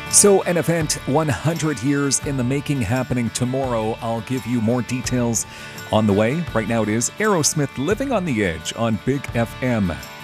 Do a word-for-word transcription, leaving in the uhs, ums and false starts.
So, an event one hundred years in the making happening tomorrow. I'll give you more details on the way. Right now, it is Aerosmith Living on the Edge on Big F M.